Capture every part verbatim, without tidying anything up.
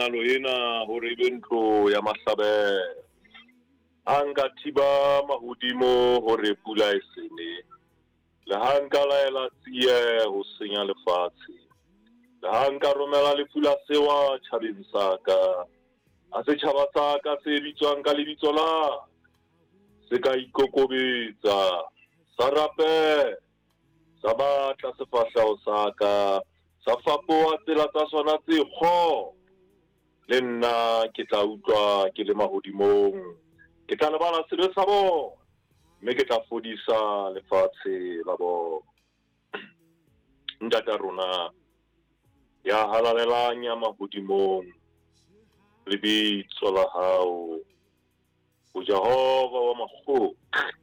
ngalo ena hore be ntlo ya mahlabe anga thiba mahudimo hore pula e sene le hanga laela tsie ho senya lefatshe le hanga romela le pula sewa tjhabeng sa ka a se tjhaba sa ka se bitswang ka lebitso la se ka ikokobetsa sa rape sa batla sefahleho sa ka sa fapoha tsela tsa sona tse kgo le nna ke tla utlwa ke le mahodimong ke tla lebala selo sa bona mme ke tla fodisa lefatshe la bona. Ntate rona ya halalelanya mahodimong lebitso la hao o Jehova wa makgotla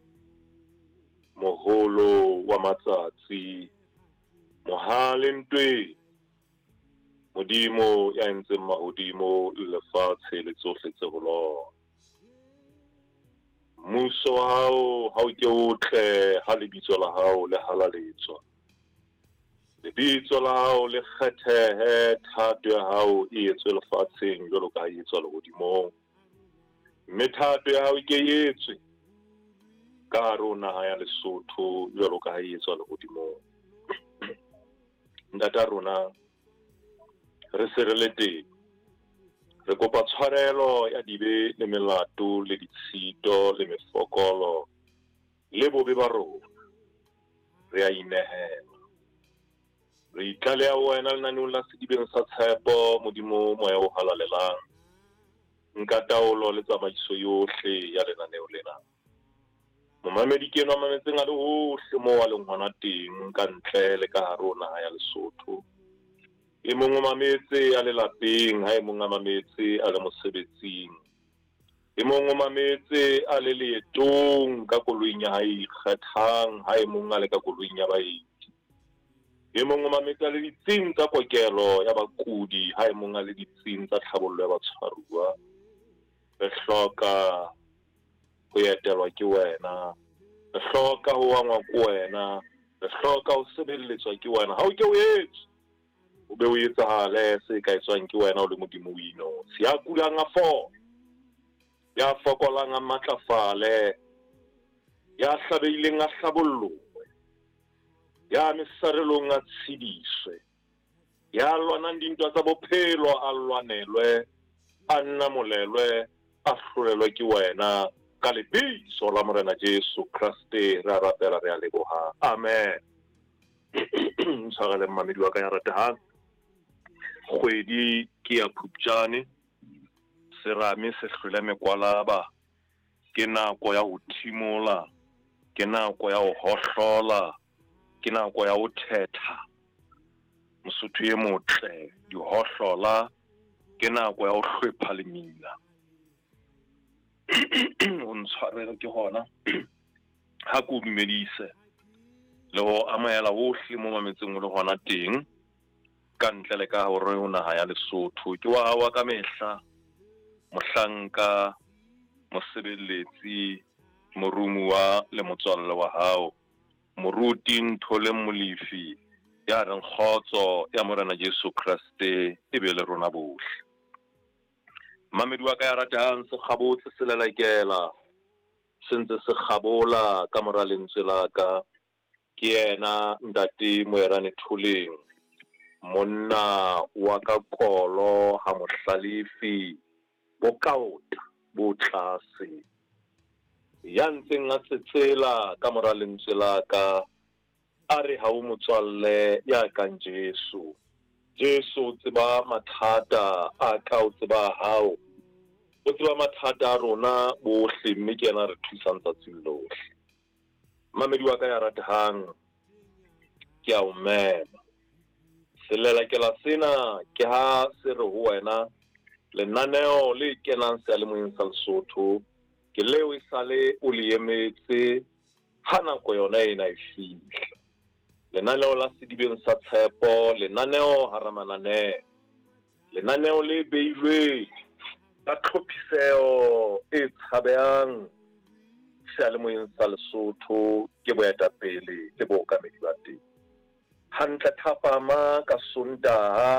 moholo wa matsatsi mohale ntwe modimo ya entseng mahodimo le lefatshe le tsohle tse ho lona. Mmuso wa hao ha o ke otle ha lebitso la hao le halaletswa lebitso la hao le kgethehe thato ya hao e etswe lefatsheng jwalo ka ha e etswa lehodimong mme thato ya hao ke etswe ka hare ho naha ya Lesotho jwalo ka ha e etswa lehodimong. Ntate rona re se re le teng re kopa tshwarelo ya dibe le melato le ditshito le mefokolo le bobe ba rona re a inehela re itlaleha wena lenaneng la sedibeng sa tshepo modimo moya o halalelang nka taolo le tsamaiso yohle ya lenaneo lena momamedi ke nwa mametseng a le hohle moo a leng hona teng ka ntle le ka hare ho naha ya Lesotho e mong o mametse a le lapeng ha e mong a mametse a le mosebetsing e mong o mametse a le leetong ka koloing ya hae ikgethang ha e mong a le ka koloing ya baeti e mong o mametse a le ditsing tsa kokelo ya bakudi ha e mong a le ditsing tsa tlhabollo ya batshwaruwa re hloka ho etelwa ke wena re hloka ho wangwa ke wena re hloka ho sebelletswa ke wena ha o ke o etse o be o etsahale se ka etswang ke wena o le modimo o ino se ya kulang a fo ya fokolang a matlafale ya hlabeileng a hlabollowe ya mesarelong a tshediswe ya lwanang dintwa tsa bophelo a lwanelwe a nnamolelwe a hlolelwe ke wena ka lebitso la morena Jesu Kriste re a rapela re a leboha amen. Ntshwarele mmamedi wa ka ya ratehang kgwedi ke ya Phupjane serame se hlwele mekwalaba ke nako ya ho thimola ke nako ya ho hohlola ke nako ya ho thetha Mosotho e motle di hohlola ke nako ya ho hlwepha lemina o ntshwarele ke hona ha ko dumedise le ho amohela hohle mo mametseng o le hona teng ka ntle le ka hore ho naha ya Lesotho ke wa hawa ka mehla mohlanka mosebeletsi morumuwa le motswalle wa hao moruti ntho le molifi ya reng khotso ya morena Jesu Kriste e be le rona bohle. Mamedi wa ka ya ratang se kgabotse se lelekela sentse se kgabola ka mora lentswe la ka ke yena ntate Moerane Thuleng monna wa ka kolo ha mohlalifi bo kaota bo tlase ya ntseng a tsetsela ka mora lentswe la ka a re ha o motswalle ya kang Jesu Jesu tseba mathata a ka o tseba hao o tseba mathata a rona bohle mme ke yena re thusang tsatsing lohle. Mamedi wa ka ya ratehang ke a o mema selelekela sena ke ha se re ho wena lenaneo le kenang se le moeng sa Lesotho ke leo e sale o le emetse ha nako yona ena e fihla lenaneo la sedibeng sa tshepo lenaneo haramanane lenaneo le beilwe ka tlhophiseho e tshabehang se le moeng sa Lesotho ke boetapele le bookamedi ba teng hantle thapama ka Sontaha